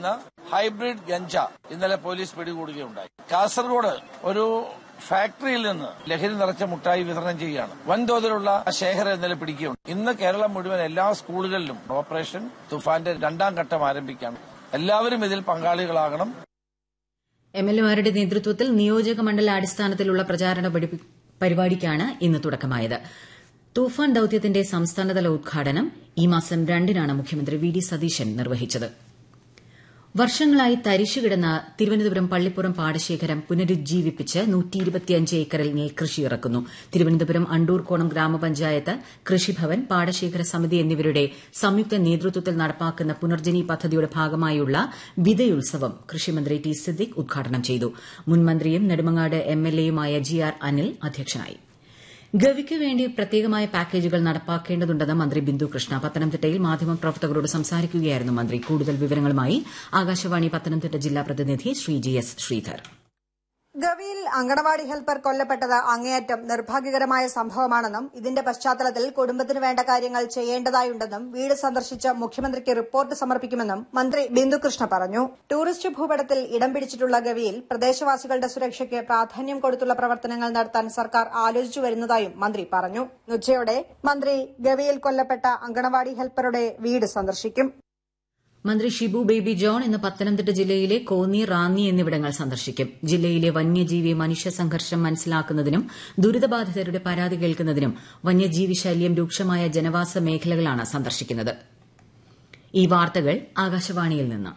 ചെയ്യുന്ന ഹൈബ്രിഡ് ഗഞ്ച ഇന്നലെ പോലീസ് പിടികൂടുകയുണ്ടായി. കാസർഗോഡ് ഒരു ഫാക്ടറിയിൽ നിന്ന് ലഹരി നിറച്ച മുട്ടായി വിതരണം ചെയ്യുകയാണ്. വൻതോതിലുള്ള ശേഖരം ഇന്നലെ പിടിക്കുകയുണ്ട്. ഇന്ന് കേരളം മുഴുവൻ എല്ലാ സ്കൂളുകളിലും ഓപ്പറേഷൻ തുഫാന്റെ 2ാം ഘട്ടം ആരംഭിക്കുകയാണ്. എല്ലാവരും ഇതിൽ പങ്കാളികളാകണം. എംഎൽഎമാരുടെ നേതൃത്വത്തിൽ നിയോജക മണ്ഡലാടിസ്ഥാനത്തിലുള്ള പ്രചാരണ പരിപാടിക്കാണ് ഇന്ന് തുടക്കമായത്. തൂഫാൻ ദൌത്യത്തിന്റെ സംസ്ഥാനതല ഉദ്ഘാടനം ഈ മാസം 2-നാണ് മുഖ്യമന്ത്രി വി ഡി സതീശൻ നിർവഹിച്ചത്. വർഷങ്ങളായി തരിശുകിടന്ന തിരുവനന്തപുരം പള്ളിപ്പുറം പാടശേഖരം പുനരുജ്ജീവിപ്പിച്ച് 125 ഏക്കറിൽ നെൽകൃഷി ഇറക്കുന്നു. തിരുവനന്തപുരം അണ്ടൂർക്കോണം ഗ്രാമപഞ്ചായത്ത്, കൃഷിഭവൻ, പാടശേഖര സമിതി എന്നിവരുടെ സംയുക്ത നേതൃത്വത്തിൽ നടപ്പാക്കുന്ന പുനർജനി പദ്ധതിയുടെ ഭാഗമായുള്ള വിതയുത്സവം കൃഷിമന്ത്രി ടി സിദ്ദിഖ് ഉദ്ഘാടനം ചെയ്തു. മുൻമന്ത്രിയും നെടുമങ്ങാട് എംഎൽഎയുമായ GR അനിൽ അധ്യക്ഷനായി. ഗവിക്ക് വേണ്ടി പ്രത്യേകമായ പാക്കേജുകൾ നടപ്പാക്കേണ്ടതുണ്ടെന്ന് മന്ത്രി ബിന്ദു കൃഷ്ണ. പത്തനംതിട്ടയിൽ മാധ്യമപ്രവർത്തകരോട് സംസാരിക്കുകയായിരുന്നു മന്ത്രി. കൂടുതൽ വിവരങ്ങളുമായി ആകാശവാണി പത്തനംതിട്ട ജില്ലാ പ്രതിനിധി ശ്രീ GS ശ്രീധർ. ഗവിയിൽ അങ്കണവാടി ഹെൽപ്പർ കൊല്ലപ്പെട്ടത് അങ്ങേയറ്റം നിർഭാഗ്യകരമായ സംഭവമാണെന്നും ഇതിന്റെ പശ്ചാത്തലത്തിൽ കുടുംബത്തിന് വേണ്ട കാര്യങ്ങൾ ചെയ്യേണ്ടതായുണ്ടെന്നും വീട് സന്ദർശിച്ച് മുഖ്യമന്ത്രിക്ക് റിപ്പോർട്ട് സമർപ്പിക്കുമെന്നും മന്ത്രി ബിന്ദുകൃഷ്ണ പറഞ്ഞു. ടൂറിസ്റ്റ് ഭൂപടത്തിൽ ഇടം പിടിച്ചിട്ടുള്ള ഗവിയിൽ പ്രദേശവാസികളുടെ സുരക്ഷയ്ക്ക് പ്രാധാന്യം കൊടുത്തുള്ള പ്രവർത്തനങ്ങൾ നടത്താൻ സർക്കാർ ആലോചിച്ചു വരുന്നതായും മന്ത്രി പറഞ്ഞു. ഉച്ചയോടെ മന്ത്രി ഗവിയിൽ കൊല്ലപ്പെട്ട അങ്കണവാടി ഹെൽപ്പറുടെ വീട് സന്ദർശിക്കും. മന്ത്രി ഷിബു ബേബി ജോൺ ഇന്ന് പത്തനംതിട്ട ജില്ലയിലെ കോന്നി, റാന്നി എന്നിവിടങ്ങൾ സന്ദർശിക്കും. ജില്ലയിലെ വന്യജീവി മനുഷ്യ സംഘർഷം മനസ്സിലാക്കുന്നതിനും ദുരിതബാധിതരുടെ പരാതി കേൾക്കുന്നതിനും വന്യജീവി ശല്യം രൂക്ഷമായ ജനവാസ മേഖലകളാണ് സന്ദർശിക്കുന്നത്. ഈ വാർത്തകൾ ആകാശവാണിയിൽ നിന്ന്.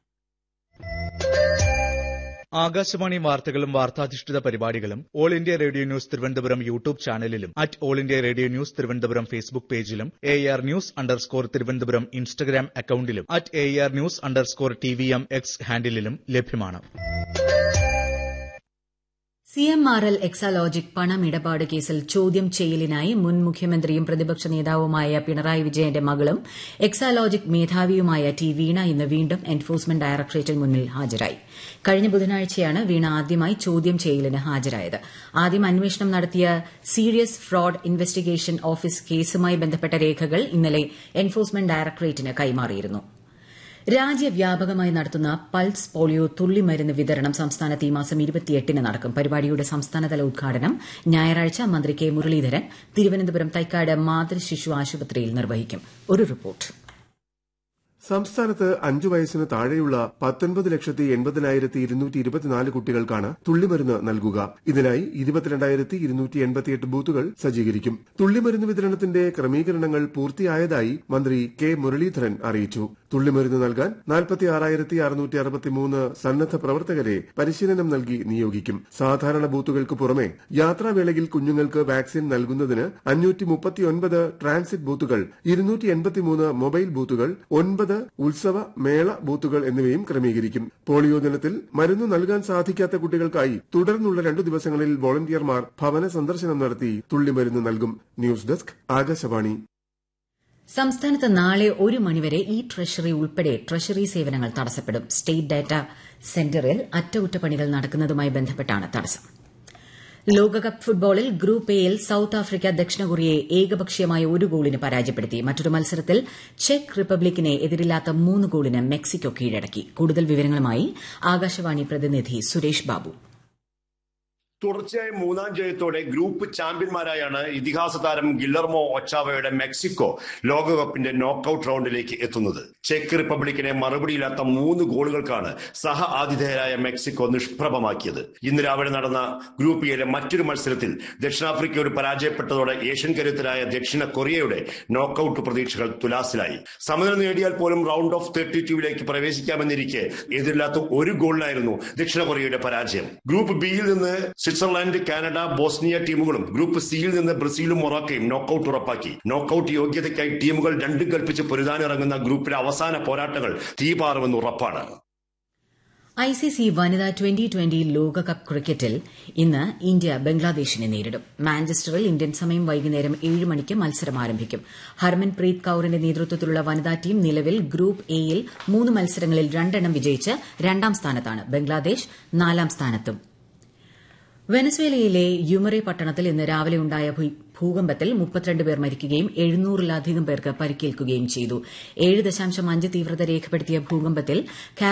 ആകാശവാണി വാർത്തകളും വാർത്താധിഷ്ഠിത പരിപാടികളും all India radio news Thiruvananthapuram YouTube ചാനലിലും all India radio news Thiruvananthapuram Facebook പേജിലും AR News_ തിരുവനന്തപുരം ഇൻസ്റ്റഗ്രാം അക്കൌണ്ടിലും AR News_TVM X ഹാൻഡിലും ലഭ്യമാണ്. CMRL എക്സാലോജിക് പണമിടപാട് കേസിൽ ചോദ്യം ചെയ്യലിനായി മുൻ മുഖ്യമന്ത്രിയും പ്രതിപക്ഷ നേതാവുമായ പിണറായി വിജയന്റെ മകളും എക്സാലോജിക് മേധാവിയുമായ ടി വീണ ഇന്ന് വീണ്ടും എൻഫോഴ്സ്മെന്റ് ഡയറക്ടറേറ്റിന് മുന്നിൽ ഹാജരായി. കഴിഞ്ഞ ബുധനാഴ്ചയാണ് വീണ ആദ്യമായി ചോദ്യം ചെയ്യലിന് ഹാജരായത്. ആദ്യം അന്വേഷണം നടത്തിയ സീരിയസ് ഫ്രോഡ് ഇൻവെസ്റ്റിഗേഷൻ ഓഫീസ് കേസുമായി ബന്ധപ്പെട്ട രേഖകൾ ഇന്നലെ എൻഫോഴ്സ്മെന്റ് ഡയറക്ടറേറ്റിന് കൈമാറിയിരുന്നു. രാജ്യവ്യാപകമായി നടത്തുന്ന പൾസ് പോളിയോ തുള്ളിമരുന്ന് വിതരണം സംസ്ഥാനത്ത് ഈ മാസം 28-ന് നടക്കും. പരിപാടിയുടെ സംസ്ഥാനതല ഉദ്ഘാടനം ഞായറാഴ്ച മന്ത്രി കെ മുരളീധരൻ തിരുവനന്തപുരം തൈക്കാട് മാതൃശിശു ആശുപത്രിയിൽ നിർവഹിക്കും. ഒരു റിപ്പോർട്ട്. സംസ്ഥാനത്ത് 5 വയസ്സിന് താഴെയുള്ള 19,80,224 കുട്ടികൾക്കാണ് തുള്ളിമരുന്ന് നൽകുക. ഇതിനായി 22,288 ബൂത്തുകൾ സജ്ജീകരിക്കും. തുള്ളിമരുന്ന് വിതരണത്തിന്റെ ക്രമീകരണങ്ങൾ പൂർത്തിയായതായി മന്ത്രി കെ മുരളീധരൻ അറിയിച്ചു. തുള്ളിമരുന്ന് നൽകാൻ 46,663 സന്നദ്ധ പ്രവർത്തകരെ പരിശീലനം നൽകി നിയോഗിക്കും. സാധാരണ ബൂത്തുകൾക്ക് പുറമെ യാത്രാവേളയിൽ കുഞ്ഞുങ്ങൾക്ക് വാക്സിൻ നൽകുന്നതിന് 539 ട്രാൻസിറ്റ് ബൂത്തുകൾ, 283 മൊബൈൽ ബൂത്തുകൾ, 9 ഉത്സവ മേള ബൂത്തുകൾ എന്നിവയും ക്രമീകരിക്കും. പോളിയോ ദിനത്തിൽ മരുന്ന് നൽകാൻ സാധിക്കാത്ത കുട്ടികൾക്കായി തുടർന്നുള്ള 2 ദിവസങ്ങളിൽ വോളണ്ടിയർമാർ ഭവന സന്ദർശനം നടത്തി തുള്ളിമരുന്ന് നൽകും. News desk Akashvani. സംസ്ഥാനത്ത് നാളെ 1 മണിവരെ ട്രഷറി ഉൾപ്പെടെ ട്രഷറി സേവനങ്ങൾ തടസ്സപ്പെടും. സ്റ്റേറ്റ് ഡാറ്റാ സെന്ററിൽ അറ്റകുറ്റപ്പണികൾ നടക്കുന്നതുമായി ബന്ധപ്പെട്ടാണ് തടസ്സം. ലോകകപ്പ് ഫുട്ബോളിൽ ഗ്രൂപ്പ് എയിൽ സൌത്ത് ആഫ്രിക്ക ദക്ഷിണ കൊറിയയെ ഏകപക്ഷീയമായ 1 ഗോളിന് പരാജയപ്പെടുത്തി. മറ്റൊരു മത്സരത്തിൽ ചെക്ക് റിപ്പബ്ലിക്കിനെ എതിരില്ലാത്ത 3 ഗോളിന് മെക്സിക്കോ കീഴടക്കി. കൂടുതൽ വിവരങ്ങളുമായി ആകാശവാണി പ്രതിനിധി സുരേഷ് ബാബു. തുടർച്ചയായ 3ാം ജയത്തോടെ ഗ്രൂപ്പ് ചാമ്പ്യന്മാരായാണ് ഇതിഹാസ താരം ഗില്ലർമോ ഒച്ചാവയുടെ മെക്സിക്കോ ലോകകപ്പിന്റെ നോക്കൌട്ട് റൌണ്ടിലേക്ക് എത്തുന്നത്. ചെക്ക് റിപ്പബ്ലിക്കിനെ മറുപടിയില്ലാത്ത 3 ഗോളുകൾക്കാണ് സഹ ആതിഥേയരായ മെക്സിക്കോ നിഷ്പ്രഭമാക്കിയത്. ഇന്ന് രാവിലെ നടന്ന ഗ്രൂപ്പ് എയിലെ മറ്റൊരു മത്സരത്തിൽ ദക്ഷിണാഫ്രിക്കയോട് പരാജയപ്പെട്ടതോടെ ഏഷ്യൻ കരുത്തരായ ദക്ഷിണ കൊറിയയുടെ നോക്കൌട്ട് പ്രതീക്ഷകൾ തുലാസിലായി. സമനില നേടിയാൽ പോലും റൌണ്ട് ഓഫ് 32ലേക്ക് പ്രവേശിക്കാമെന്നിരിക്കെ എതിരില്ലാത്ത 1 ഗോളിനായിരുന്നു ദക്ഷിണ കൊറിയയുടെ പരാജയം. ഗ്രൂപ്പ് ബിയിൽ നിന്ന് സ്വിറ്റ്സർലൻഡ്, കാനഡ, ബോസ്നിയ ടീമുകളും ഗ്രൂപ്പ് സിയിൽ നിന്ന് ബ്രസീലും മൊറോക്കയും നോക്കൌട്ട് ഉറപ്പാക്കി. നോക്കൌട്ട് യോഗ്യതയ്ക്കായി ടീമുകൾ 2 കൽപ്പിച്ച് പൊരുതാനിറങ്ങുന്ന ഗ്രൂപ്പിലെ അവസാന പോരാട്ടങ്ങൾ തീപാറുമെന്ന് ഉറപ്പാണ്. ICC വനിതാ 2020 ലോകകപ്പ് ക്രിക്കറ്റിൽ ഇന്ന് ഇന്ത്യ ബംഗ്ലാദേശിനെ നേരിടും. മാഞ്ചസ്റ്ററിൽ ഇന്ത്യൻ സമയം വൈകുന്നേരം 7 മണിക്ക് മത്സരം ആരംഭിക്കും. ഹർമൻപ്രീത് കൌറിന്റെ നേതൃത്വത്തിലുള്ള വനിതാ ടീം നിലവിൽ ഗ്രൂപ്പ് എയിൽ 3 മത്സരങ്ങളിൽ 2 എണ്ണം വിജയിച്ച് 2ാം സ്ഥാനത്താണ്. ബംഗ്ലാദേശ് 4ാം സ്ഥാനത്തും. വെനസ്വേലയിലെ യുമറെ പട്ടണത്തിൽ ഇന്ന് രാവിലെ ഉണ്ടായ ഭൂകമ്പത്തിൽ 32 പേർ മരിക്കുകയും 700-ലധികം പേർക്ക് പരിക്കേൽക്കുകയും ചെയ്തു. 7.5 തീവ്രത രേഖപ്പെടുത്തിയ ഭൂകമ്പത്തിൽ